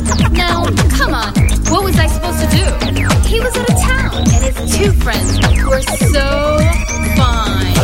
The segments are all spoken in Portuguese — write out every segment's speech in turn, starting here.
No, come on. What was I supposed to do? He was out of town, and his two friends were so fine.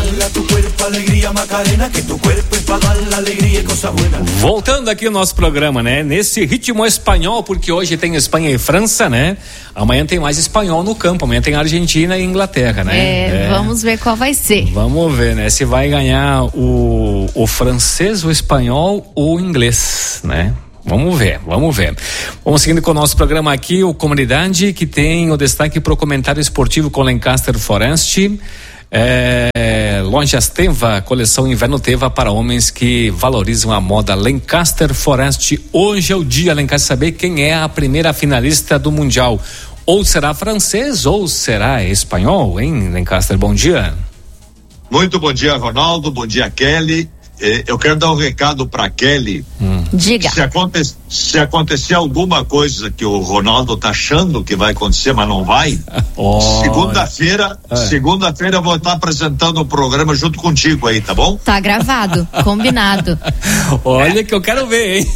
Voltando aqui o nosso programa, né? Nesse ritmo espanhol, porque hoje tem Espanha e França, né? Amanhã tem mais espanhol no campo, amanhã tem Argentina e Inglaterra, né? Vamos ver qual vai ser. Vamos ver, né? Se vai ganhar o francês, o espanhol ou o inglês, né? Vamos ver. Vamos seguindo com o nosso programa aqui, o Comunidade, que tem o destaque para o comentário esportivo com Lancaster Forest. Lojas Teva, coleção Inverno Teva para homens que valorizam a moda. Lancaster Forest, hoje é o dia, Lancaster, saber quem é a primeira finalista do Mundial. Ou será francês ou será espanhol, hein, Lancaster? Bom dia. Muito bom dia, Ronaldo, bom dia, Kelly. Eu quero dar um recado para Kelly. Diga. Se acontecer alguma coisa que o Ronaldo tá achando que vai acontecer, mas não vai, segunda-feira eu vou estar apresentando o programa junto contigo aí, tá bom? Tá gravado, combinado. Olha que eu quero ver, hein?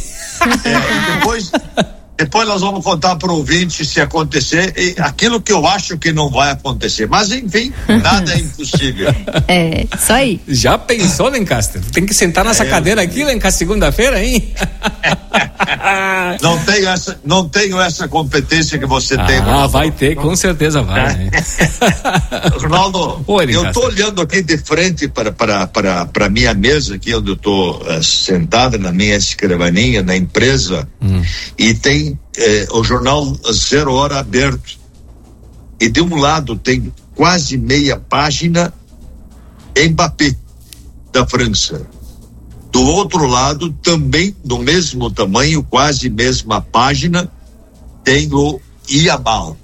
Depois nós vamos contar para o ouvinte se acontecer aquilo que eu acho que não vai acontecer. Mas, enfim, nada é impossível. Isso aí. Já pensou, Lancaster? Tem que sentar nessa cadeira aqui, Lancaster, segunda-feira, hein? Não tenho essa competência que você tem. Ronaldo. Vai ter, com certeza vai. Né? Ronaldo, eu tô olhando aqui de frente para minha mesa aqui, onde eu tô sentado na minha escrivaninha, na empresa, e tem o jornal 0 Hora aberto, e de um lado tem quase meia página Mbappé da França, do outro lado também do mesmo tamanho, quase mesma página, tem o Yamal.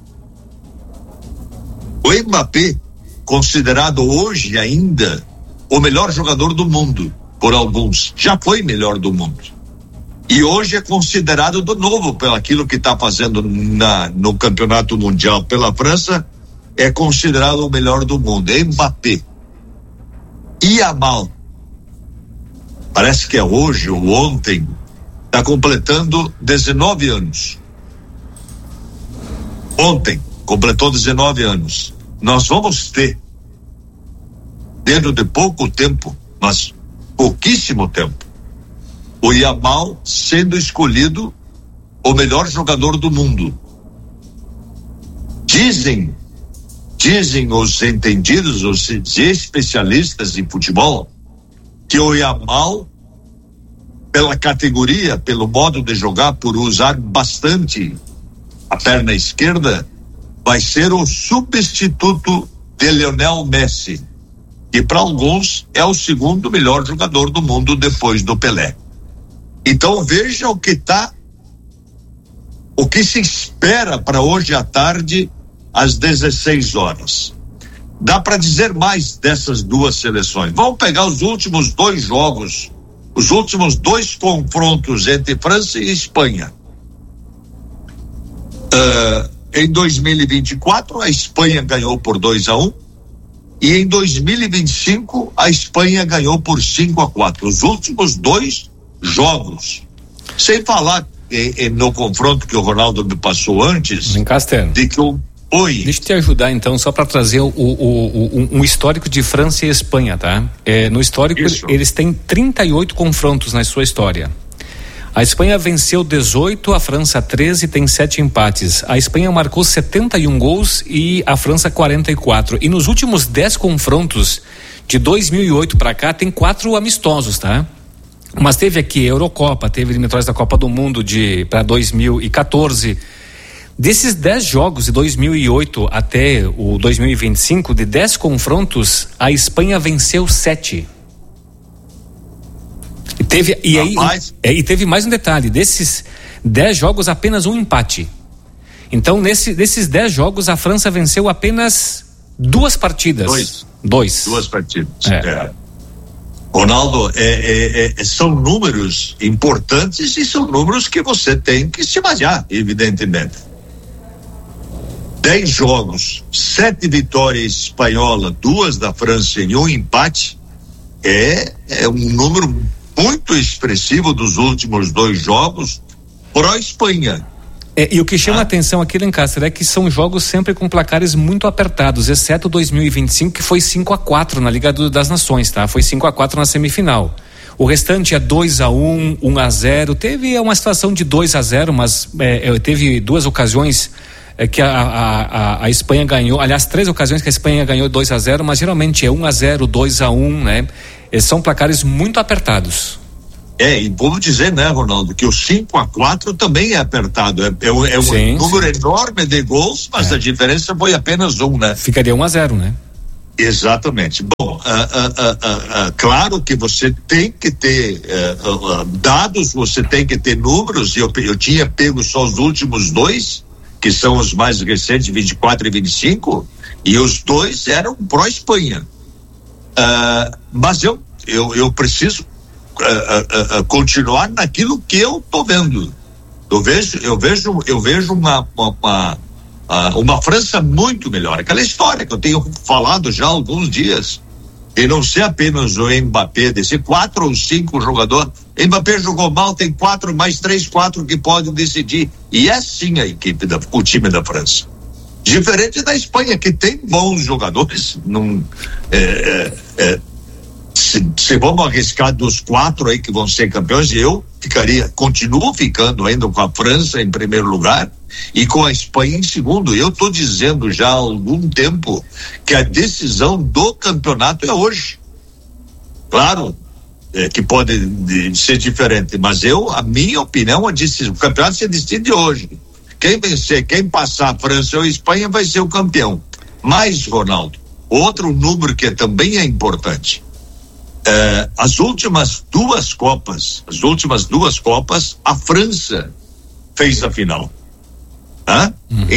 O Mbappé, considerado hoje ainda o melhor jogador do mundo por alguns, já foi melhor do mundo. E hoje é considerado de novo, pelo aquilo que está fazendo no campeonato mundial pela França, é considerado o melhor do mundo. É Mbappé. E Yamal, parece que é hoje ou ontem, está completando 19 anos. Ontem completou 19 anos. Nós vamos ter, dentro de pouco tempo, mas pouquíssimo tempo, o Yamal sendo escolhido o melhor jogador do mundo. Dizem os entendidos, os especialistas em futebol, que o Yamal, pela categoria, pelo modo de jogar, por usar bastante a perna esquerda, vai ser o substituto de Lionel Messi, que para alguns é o segundo melhor jogador do mundo depois do Pelé. Então veja o que se espera para hoje à tarde às 16 horas. Dá para dizer mais dessas duas seleções. Vamos pegar os últimos 2 jogos, os últimos 2 confrontos entre França e Espanha. Em 2024 a Espanha ganhou por 2-1 e em 2025 a Espanha ganhou por 5-4. Os últimos 2 jogos, sem falar no confronto que o Ronaldo me passou antes, de que Deixa eu te ajudar então, só para trazer um histórico de França e Espanha, tá? No histórico eles têm 38 confrontos na sua história. A Espanha venceu 18, a França 13, tem 7 empates. A Espanha marcou 71 gols e a França 44. E nos últimos 10 confrontos de 2008 para cá tem 4 amistosos, tá? Mas teve aqui Eurocopa, teve eliminatórias da Copa do Mundo para 2014. Desses 10 jogos de 2008 até o 2025, de 10 confrontos, a Espanha venceu 7. E teve mais um detalhe: desses 10 jogos, apenas um empate. Então, desses 10 jogos, a França venceu apenas 2 partidas. 2 partidas. Ronaldo, são números importantes e são números que você tem que se basear, evidentemente. 10 jogos, 7 vitórias espanholas, 2 da França e 1 empate, é um número muito expressivo dos últimos 2 jogos, pró-Espanha. E o que chama a atenção aqui, Lancaster, é que são jogos sempre com placares muito apertados, exceto 2025, que foi 5-4 na Liga das Nações, tá? Foi 5-4 na semifinal. O restante é 2-1, 1-0. Teve uma situação de 2-0, mas teve duas ocasiões que a Espanha ganhou. Aliás, 3 ocasiões que a Espanha ganhou 2-0, mas geralmente é 1-0, 2-1, né? São placares muito apertados. E vamos dizer, né, Ronaldo, que o 5-4 também é apertado. É um número enorme de gols, mas a diferença foi apenas 1, né? Ficaria 1-0, né? Exatamente. Bom, claro que você tem que ter dados, você tem que ter números. Eu tinha pego só os últimos 2, que são os mais recentes, 24 e 25, e os 2 eram pró-Espanha. Mas eu preciso continuar naquilo que eu tô vendo. Eu vejo uma França muito melhor. Aquela história que eu tenho falado já há alguns dias, e não ser apenas o Mbappé, desse 4 ou 5 jogadores. Mbappé jogou mal, tem 4 mais 3, 4 que podem decidir, e é sim o time da França. Diferente da Espanha, que tem bons jogadores. Se vamos arriscar dos 4 aí que vão ser campeões, eu continuo ficando ainda com a França em primeiro lugar e com a Espanha em segundo. Eu estou dizendo já há algum tempo que a decisão do campeonato é hoje. Claro que pode ser diferente, mas a minha opinião, o campeonato se decide hoje. Quem vencer, quem passar a França ou a Espanha vai ser o campeão. Mas, Ronaldo, outro número que também é importante. As últimas duas Copas, a França fez a final. Em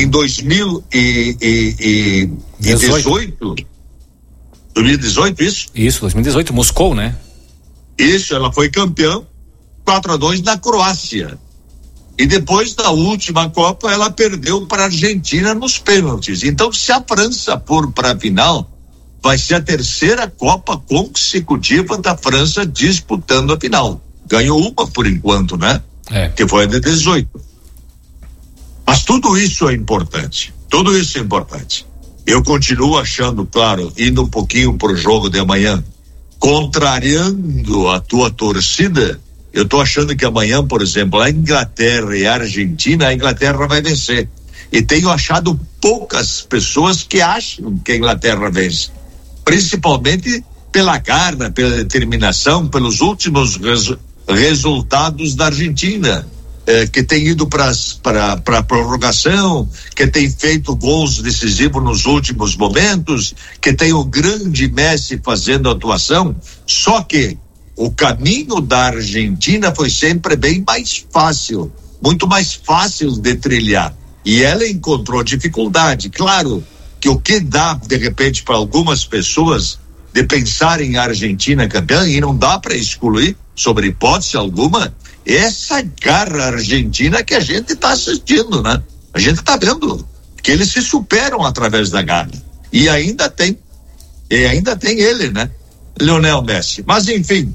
2018, isso? Isso, 2018, Moscou, né? Isso, ela foi campeã 4-2 na Croácia. E depois da última Copa, ela perdeu para a Argentina nos pênaltis. Então, se a França for para a final, vai ser a terceira Copa consecutiva da França disputando a final. Ganhou uma por enquanto, né? Que foi a de 18. Mas tudo isso é importante. Eu continuo achando, claro, indo um pouquinho pro jogo de amanhã, contrariando a tua torcida, eu tô achando que amanhã, por exemplo, a Inglaterra e a Argentina, a Inglaterra vai vencer. E tenho achado poucas pessoas que acham que a Inglaterra vence. Principalmente pela garra, pela determinação, pelos últimos resultados da Argentina, que tem ido para a prorrogação, que tem feito gols decisivos nos últimos momentos, que tem o grande Messi fazendo atuação. Só que o caminho da Argentina foi sempre bem mais fácil, muito mais fácil de trilhar, e ela encontrou dificuldade. Claro que o que dá, de repente, para algumas pessoas de pensar em Argentina campeã, e não dá para excluir, sobre hipótese alguma, essa garra argentina que a gente está assistindo, né? A gente está vendo que eles se superam através da garra. E ainda tem ele, né? Lionel Messi. Mas enfim,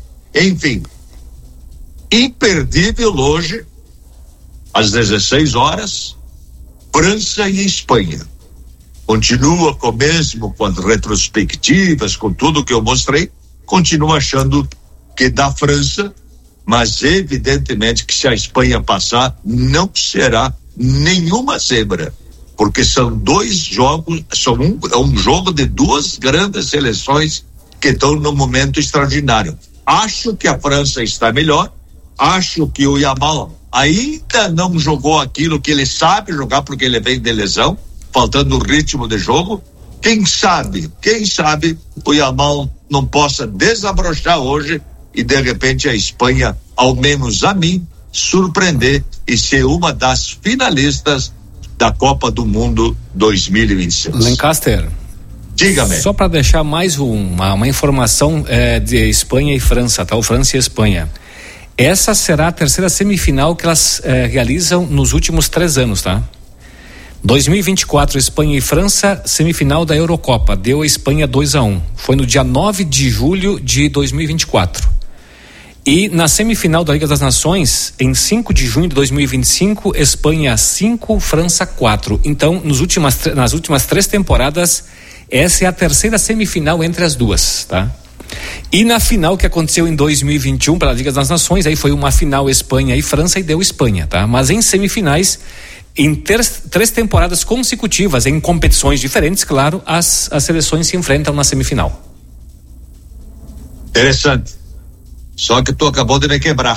imperdível hoje, às 16 horas, França e Espanha. Continua com as retrospectivas, com tudo que eu mostrei, continuo achando que da França, mas evidentemente que se a Espanha passar, não será nenhuma zebra, porque são 2 jogos, é um jogo de 2 grandes seleções que estão num momento extraordinário. Acho que a França está melhor, acho que o Yamal ainda não jogou aquilo que ele sabe jogar, porque ele vem de lesão, faltando o ritmo de jogo. Quem sabe o Yamal não possa desabrochar hoje e de repente a Espanha, ao menos a mim, surpreender e ser uma das finalistas da Copa do Mundo 2026. Lancaster, diga-me. Só para deixar mais uma informação de Espanha e França, tá? O França e Espanha. Essa será a terceira semifinal que elas realizam nos últimos 3 anos, tá? 2024, Espanha e França, semifinal da Eurocopa, deu a Espanha 2-1. Foi no dia 9 de julho de 2024. E na semifinal da Liga das Nações, em 5 de junho de 2025, Espanha 5, França 4. Então, nas últimas 3 temporadas, essa é a terceira semifinal entre as duas, tá? E na final que aconteceu em 2021 pela Liga das Nações, aí foi uma final Espanha e França e deu Espanha, tá? Mas em semifinais, em 3 temporadas consecutivas, em competições diferentes, claro, as seleções se enfrentam na semifinal. Interessante. Só que tu acabou de me quebrar.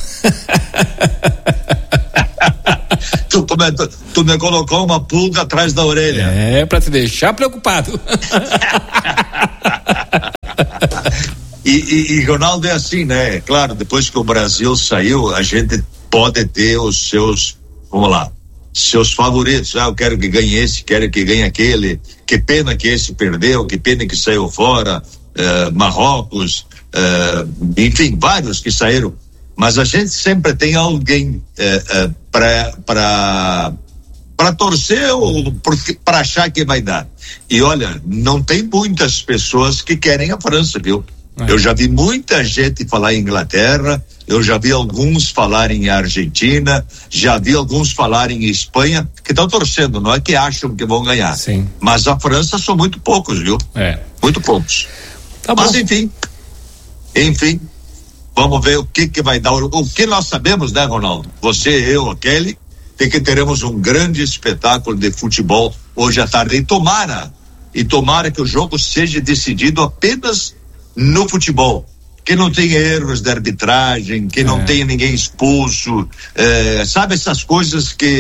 Tu me colocou uma pulga atrás da orelha. É, pra te deixar preocupado. E Ronaldo, é assim, né? Claro, depois que o Brasil saiu, a gente pode ter os seus, vamos lá, seus favoritos. Eu quero que ganhe esse, quero que ganhe aquele. Que pena que esse perdeu, que pena que saiu fora. Marrocos, enfim, vários que saíram, mas a gente sempre tem alguém para torcer ou para achar que vai dar. E olha, não tem muitas pessoas que querem a França, viu? Eu já vi muita gente falar em Inglaterra, eu já vi alguns falarem em Argentina, já vi alguns falarem em Espanha, que estão torcendo, não é que acham que vão ganhar. Sim. Mas a França são muito poucos, viu? Muito poucos. Tá bom. Mas enfim, vamos ver o que vai dar. O que nós sabemos, né, Ronaldo? Você, eu, a Kelly, de que teremos um grande espetáculo de futebol hoje à tarde. E tomara que o jogo seja decidido apenas no futebol. Que não tenha erros de arbitragem, que não tenha ninguém expulso, sabe, essas coisas que,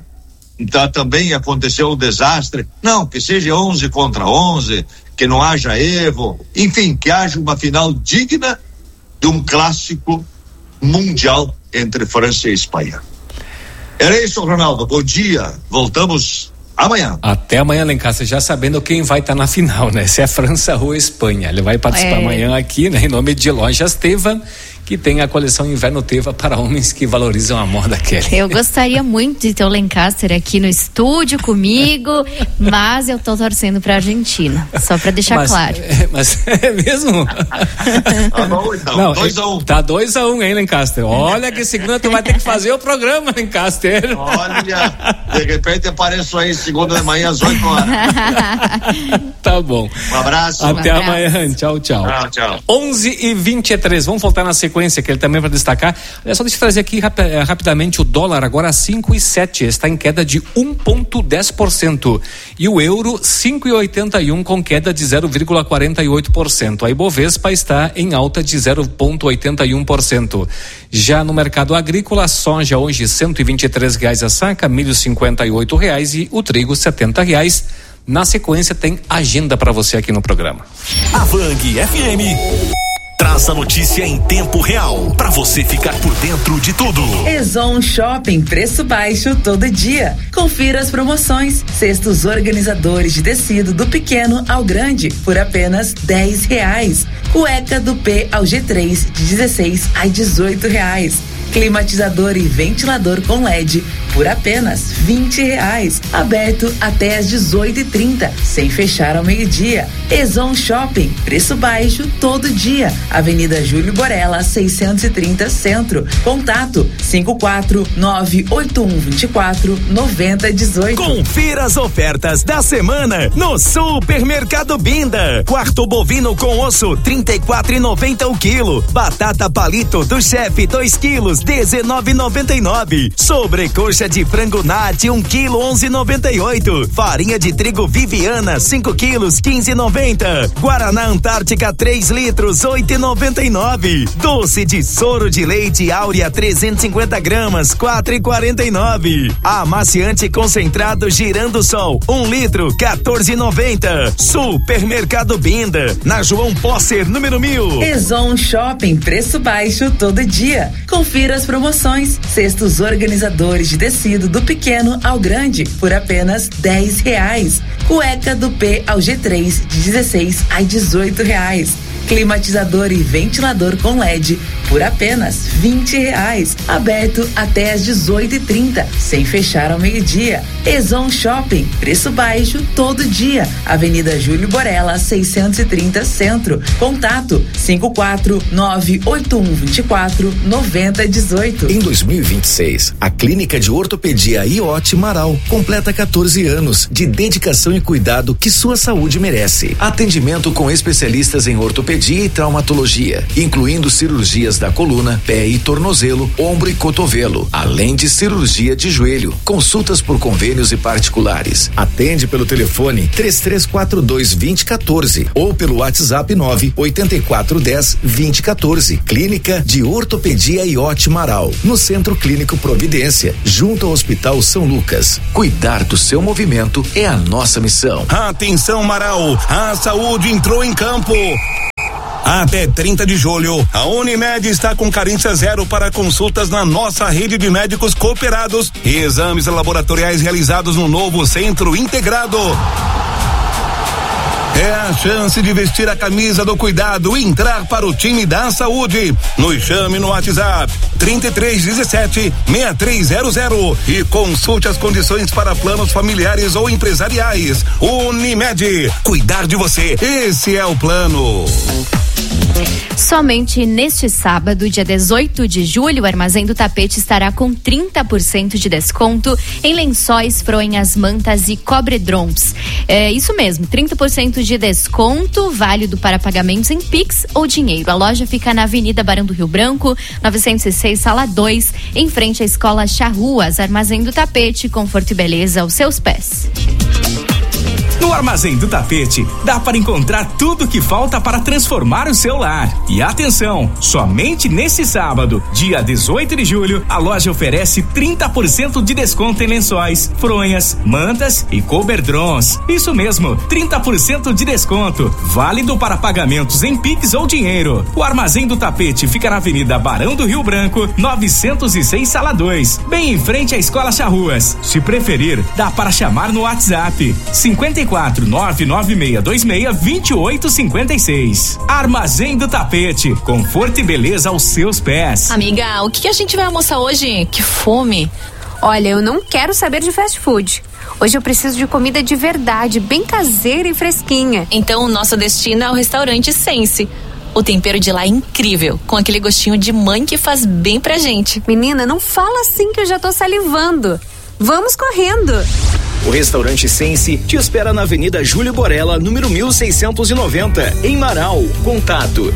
também aconteceu um desastre. Não, que seja 11 contra 11, que não haja erro, enfim, que haja uma final digna de um clássico mundial entre França e Espanha. Era isso, Ronaldo. Bom dia. Voltamos amanhã. Até amanhã, Lencastre, já sabendo quem vai estar na final, né? Se é França ou Espanha. Ele vai participar amanhã aqui, né? Em nome de Lojas Teva, que tem a coleção Inverno Teva para homens que valorizam a moda, Kelly. Eu gostaria muito de ter o Lencastre aqui no estúdio comigo, mas eu tô torcendo pra Argentina, só pra deixar claro. Mas é mesmo? Tá bom, então. Não, 2-1. Tá 2-1, hein, Lencastre? Olha que segunda tu vai ter que fazer o programa, Lencastre. Olha, de repente apareço aí segunda de manhã às 8 horas. Tá bom. Um abraço. Até amanhã. Tchau. Tchau. 11h23. Vamos voltar na sequência, que ele também para destacar. Olha só, deixa eu trazer aqui rapidamente o dólar agora 5,7, está em queda de 1,10%, e o euro 5,81 com queda de 0,48%. A Ibovespa está em alta de 0,81%. Já no mercado agrícola, soja hoje R$123 a saca, milho R$58 e o trigo R$70. Na sequência tem agenda para você aqui no programa. A Vang FM traz a notícia em tempo real, para você ficar por dentro de tudo. Ezon Shopping, preço baixo todo dia. Confira as promoções. Cestos organizadores de tecido do pequeno ao grande por apenas R$10. Cueca do P ao G3 de 16 a R$18. Climatizador e ventilador com LED por apenas R$20. Aberto até às 18h30, sem fechar ao meio-dia. Ezon Shopping, preço baixo todo dia. Avenida Júlio Borella, 630 Centro. Contato 54981249018. Confira as ofertas da semana no Supermercado Binda. Quarto bovino com osso, R$34,90 o quilo. Batata palito do chefe, 2 quilos, R$19,99. Sobrecoxa de frango nati, 1 quilo, R$11,98. Farinha de trigo Viviana, 5 quilos, R$15,90. Guaraná Antártica 3 litros, R$8,99. Doce de soro de leite Áurea 350 gramas, R$4,49. Amaciante concentrado Girando Sol, 1 litro, R$14,90. Supermercado Binda, na João Posser, número 1000. Ezon Shopping, preço baixo todo dia. Confira as promoções. Cestos organizadores de tecido do pequeno ao grande por apenas R$10. Cueca do P ao G3 de 16 a R$18. Climatizador e ventilador com LED por apenas R$20. Aberto até às 18h30, sem fechar ao meio-dia. Exon Shopping, preço baixo todo dia. Avenida Júlio Borella, 630 Centro. Contato 54981249018. Em 2026, a Clínica de Ortopedia IOT Marau completa 14 anos de dedicação e cuidado que sua saúde merece. Atendimento com especialistas em ortopedia e traumatologia, incluindo cirurgias da coluna, pé e tornozelo, ombro e cotovelo, além de cirurgia de joelho. Consultas por convênios e particulares. Atende pelo telefone 3342-2014 ou pelo WhatsApp 98410-2014. Clínica de Ortopedia IOT Marau, no Centro Clínico Providência, junto ao Hospital São Lucas. Cuidar do seu movimento é a nossa missão. Atenção, Marau, a saúde entrou em campo. Até 30 de julho, a Unimed está com carência zero para consultas na nossa rede de médicos cooperados e exames laboratoriais realizados no novo centro integrado. É a chance de vestir a camisa do cuidado e entrar para o time da saúde. Nos chame no WhatsApp 3317-6300 e consulte as condições para planos familiares ou empresariais. Unimed, cuidar de você, esse é o plano. Somente neste sábado, dia 18 de julho, o Armazém do Tapete estará com 30% de desconto em lençóis, fronhas, mantas e cobredrons. É isso mesmo, 30% de desconto, válido para pagamentos em Pix ou dinheiro. A loja fica na Avenida Barão do Rio Branco, 906, Sala 2, em frente à Escola Charruas. Armazém do Tapete, conforto e beleza aos seus pés. No Armazém do Tapete, dá para encontrar tudo que falta para transformar o seu lar. E atenção, somente nesse sábado, dia 18 de julho, a loja oferece 30% de desconto em lençóis, fronhas, mantas e coberdrons. Isso mesmo, 30% de desconto, válido para pagamentos em Pix ou dinheiro. O Armazém do Tapete fica na Avenida Barão do Rio Branco, 906, Sala 2, bem em frente à Escola Charruas. Se preferir, dá para chamar no WhatsApp 54996262856. Armazém do Tapete, conforto e beleza aos seus pés. Amiga, o que a gente vai almoçar hoje? Que fome. Olha, eu não quero saber de fast food. Hoje eu preciso de comida de verdade, bem caseira e fresquinha. Então o nosso destino é o restaurante Sense. O tempero de lá é incrível, com aquele gostinho de mãe que faz bem pra gente. Menina, não fala assim que eu já tô salivando. Vamos correndo! O restaurante Sense te espera na Avenida Júlio Borella, número 1690, em Marau. Contato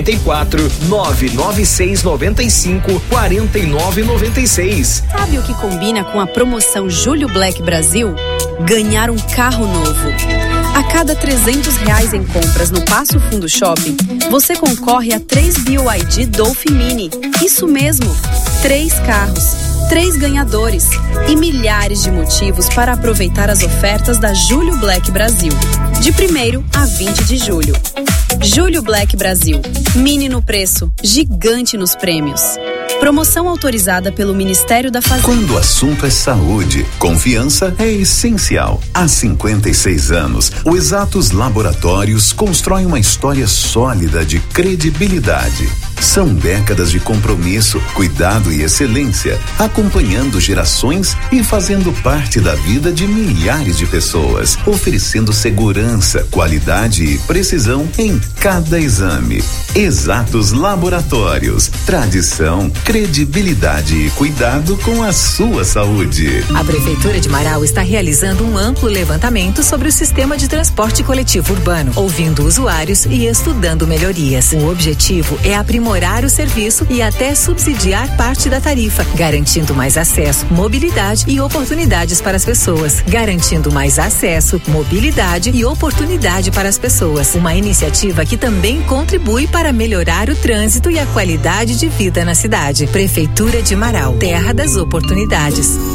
54-99695-4996. Sabe o que combina com a promoção Julho Black Brasil? Ganhar um carro novo. A cada R$300 em compras no Passo Fundo Shopping, você concorre a 3 BYD Dolphin Mini. Isso mesmo, 3 carros, 3 ganhadores e milhares de motivos para aproveitar as ofertas da Julho Black Brasil, de 1º a 20 de julho. Julho Black Brasil, mini no preço, gigante nos prêmios. Promoção autorizada pelo Ministério da Fazenda. Quando o assunto é saúde, confiança é essencial. Há 56 anos, o Exatos Laboratórios constrói uma história sólida de credibilidade. São décadas de compromisso, cuidado e excelência, acompanhando gerações e fazendo parte da vida de milhares de pessoas, oferecendo segurança, qualidade e precisão em cada exame. Exatos Laboratórios, tradição, credibilidade e cuidado com a sua saúde. A Prefeitura de Marau está realizando um amplo levantamento sobre o sistema de transporte coletivo urbano, ouvindo usuários e estudando melhorias. O objetivo é aprimorar o serviço e até subsidiar parte da tarifa, garantindo mais acesso, mobilidade e oportunidades para as pessoas. Garantindo mais acesso, mobilidade e oportunidade para as pessoas. Uma iniciativa que também contribui para melhorar o trânsito e a qualidade de vida na cidade. Prefeitura de Marau, terra das oportunidades.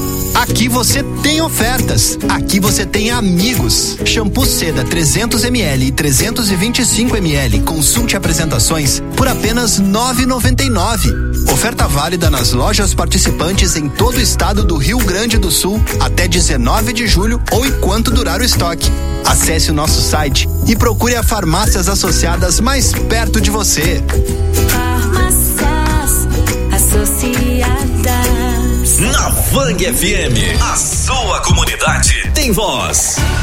Aqui você tem ofertas. Aqui você tem amigos. Shampoo Seda 300 ml e 325 ml. Consulte apresentações por apenas R$ 9,99. Oferta válida nas lojas participantes em todo o estado do Rio Grande do Sul até 19 de julho ou enquanto durar o estoque. Acesse o nosso site e procure a farmácias associadas mais perto de você. Farmácias Associadas. Na Fang FM, a sua comunidade tem voz.